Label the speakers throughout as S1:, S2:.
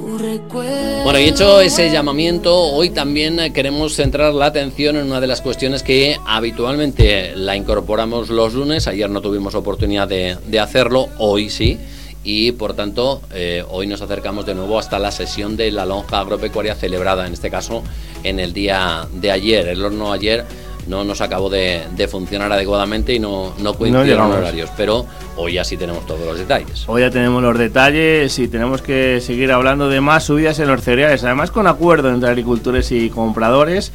S1: Bueno, y hecho ese llamamiento, hoy también queremos centrar la atención en una de las cuestiones que habitualmente la incorporamos los lunes. Ayer no tuvimos oportunidad de hacerlo, hoy sí. Y por tanto, hoy nos acercamos de nuevo hasta la sesión de la lonja agropecuaria celebrada, en este caso, en el día de ayer. El horno ayer no nos acabó de funcionar adecuadamente y no coincidieron horarios, pero hoy ya sí tenemos todos los detalles.
S2: Hoy ya tenemos los detalles y tenemos que seguir hablando de más subidas en los cereales, además con acuerdo entre agricultores y compradores.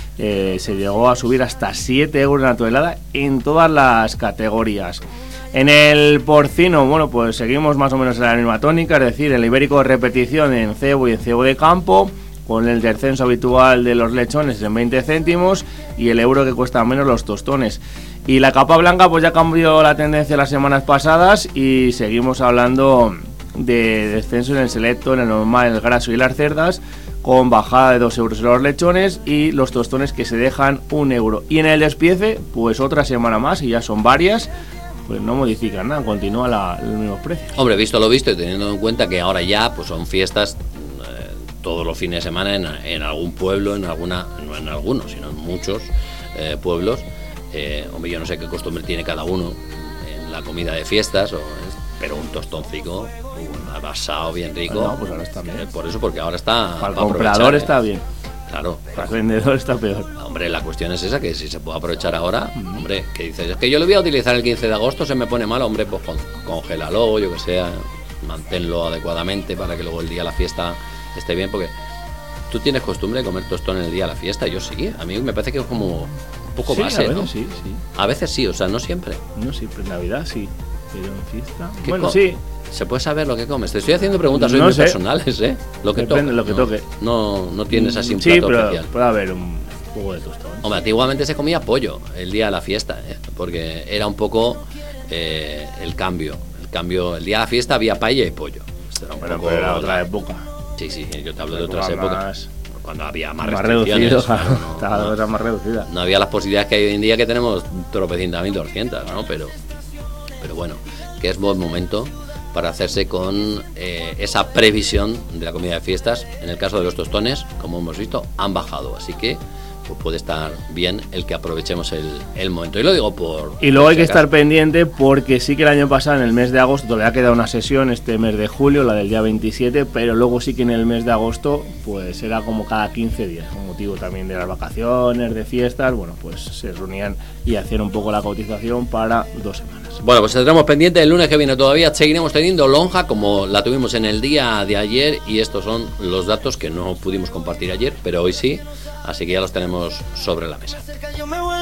S2: Se llegó a subir hasta 7 euros la tonelada en todas las categorías. En el porcino, bueno, pues seguimos más o menos en la misma tónica, es decir, el ibérico de repetición en cebo y en cebo de campo, con el descenso habitual de los lechones en 20 céntimos y el euro que cuesta menos los tostones. Y la capa blanca pues ya cambió la tendencia las semanas pasadas y seguimos hablando de descenso en el selecto, en el normal, en el graso y las cerdas, con bajada de 2 euros en los lechones y los tostones que se dejan 1 euro. Y en el despiece, pues otra semana más, y ya son varias, pues no modifican nada, continúa los mismos precios.
S1: Hombre, visto lo visto y teniendo en cuenta que ahora ya pues son fiestas todos los fines de semana en algún pueblo, no en algunos, sino en muchos pueblos. Hombre, yo no sé qué costumbre tiene cada uno en la comida de fiestas, pero un tostoncico, un asado bien rico.
S2: No, pues ahora está bien.
S1: Por eso, porque ahora está...
S2: Para el comprador está bien.
S1: Claro.
S2: Para el vendedor está peor.
S1: Hombre, la cuestión es esa, que si se puede aprovechar ahora, hombre, que dices, es que yo lo voy a utilizar el 15 de agosto, se me pone mal, hombre, pues congélalo, yo que sea, manténlo adecuadamente para que luego el día de la fiesta esté bien, porque tú tienes costumbre de comer tostón en el día de la fiesta, yo sí, a mí me parece que es como un poco base,
S2: a veces,
S1: ¿no?
S2: Sí.
S1: A veces sí, o sea, no siempre.
S2: No siempre, en Navidad sí, pero en fiesta...
S1: Bueno,
S2: sí.
S1: ¿Se puede saber lo que comes? Te estoy haciendo preguntas hoy
S2: No
S1: muy
S2: sé.
S1: personales, ¿eh? Lo que
S2: Depende
S1: toque.
S2: lo que toque.
S1: No tienes así un
S2: sí,
S1: plato
S2: pero
S1: especial.
S2: puede haber un jugo de tostón.
S1: Hombre, antiguamente se comía pollo el día de la fiesta, porque era un poco el cambio. El día de la fiesta había paella y pollo. Esto era un poco...
S2: pero era otra época.
S1: Sí, yo te hablo de otras épocas. Cuando había más
S2: restricciones.
S1: Reducido,
S2: era más reducida.
S1: No había las posibilidades que hay hoy en día, que tenemos tropecientas mil 200, ¿no? Pero bueno, que es buen momento para hacerse con esa previsión de la comida de fiestas. En el caso de los tostones, como hemos visto, han bajado, así que pues puede estar bien el que aprovechemos el momento. Y lo digo
S2: Y luego hay que estar pendiente, porque sí que el año pasado, en el mes de agosto, todavía queda una sesión este mes de julio, la del día 27, pero luego sí que en el mes de agosto pues era como cada 15 días, con motivo también de las vacaciones, de fiestas. Bueno, pues se reunían y hacían un poco la cotización para 2 semanas.
S1: Bueno, pues tendremos pendiente el lunes que viene. Todavía seguiremos teniendo lonja como la tuvimos en el día de ayer, y estos son los datos que no pudimos compartir ayer, pero hoy sí, así que ya los tenemos sobre la mesa.